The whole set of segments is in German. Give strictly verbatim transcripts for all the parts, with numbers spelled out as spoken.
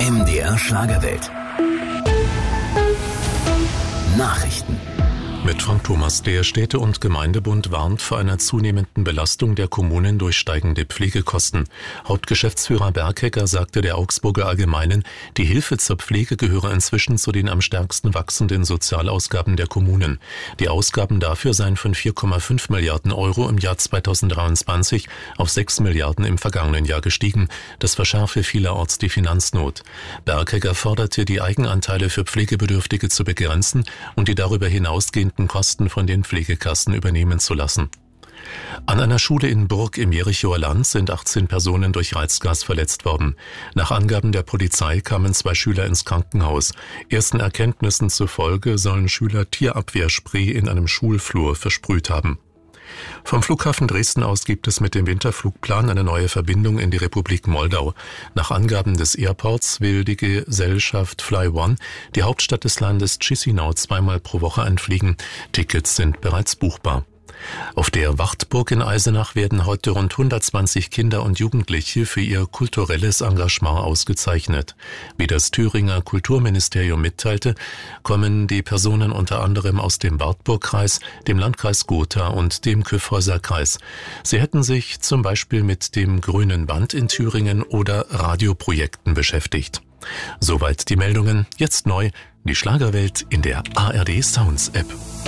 M D R Schlagerwelt. Nachrichten. Mit Frank Thomas. Der Städte- und Gemeindebund warnt vor einer zunehmenden Belastung der Kommunen durch steigende Pflegekosten. Hauptgeschäftsführer Berghecker sagte der Augsburger Allgemeinen, die Hilfe zur Pflege gehöre inzwischen zu den am stärksten wachsenden Sozialausgaben der Kommunen. Die Ausgaben dafür seien von vier Komma fünf Milliarden Euro im Jahr zweitausenddreiundzwanzig auf sechs Milliarden im vergangenen Jahr gestiegen. Das verschärfe vielerorts die Finanznot. Berghecker forderte, die Eigenanteile für Pflegebedürftige zu begrenzen und die darüber hinausgehenden Kosten von den Pflegekassen übernehmen zu lassen. An einer Schule in Burg im Jerichoer Land sind achtzehn Personen durch Reizgas verletzt worden. Nach Angaben der Polizei kamen zwei Schüler ins Krankenhaus. Ersten Erkenntnissen zufolge sollen Schüler Tierabwehrspray in einem Schulflur versprüht haben. Vom Flughafen Dresden aus gibt es mit dem Winterflugplan eine neue Verbindung in die Republik Moldau. Nach Angaben des Airports will die Gesellschaft Fly One die Hauptstadt des Landes Chisinau zweimal pro Woche anfliegen. Tickets sind bereits buchbar. Auf der Wartburg in Eisenach werden heute rund hundertzwanzig Kinder und Jugendliche für ihr kulturelles Engagement ausgezeichnet. Wie das Thüringer Kulturministerium mitteilte, kommen die Personen unter anderem aus dem Wartburgkreis, dem Landkreis Gotha und dem Kyffhäuser-Kreis. Sie hätten sich zum Beispiel mit dem Grünen Band in Thüringen oder Radioprojekten beschäftigt. Soweit die Meldungen. Jetzt neu die Schlagerwelt in der A R D Sounds App.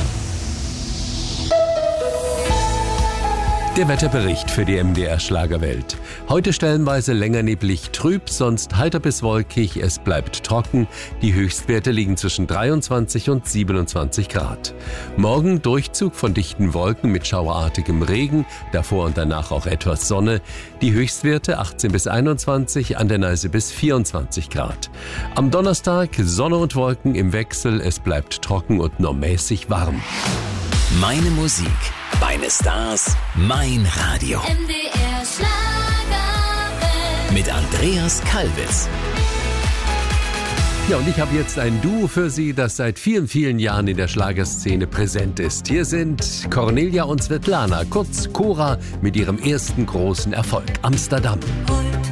Der Wetterbericht für die M D R Schlagerwelt. Heute stellenweise länger neblig trüb, sonst heiter bis wolkig, es bleibt trocken. Die Höchstwerte liegen zwischen dreiundzwanzig und siebenundzwanzig Grad. Morgen Durchzug von dichten Wolken mit schauerartigem Regen, davor und danach auch etwas Sonne. Die Höchstwerte achtzehn bis einundzwanzig, an der Neiße bis vierundzwanzig Grad. Am Donnerstag Sonne und Wolken im Wechsel, es bleibt trocken und nur mäßig warm. Meine Musik, meine Stars, mein Radio. M D R Schlagerwelt. Mit Andreas Kalbitz. Ja, und ich habe jetzt ein Duo für Sie, das seit vielen, vielen Jahren in der Schlagerszene präsent ist. Hier sind Cornelia und Svetlana, kurz Cora, mit ihrem ersten großen Erfolg, Amsterdam. Heute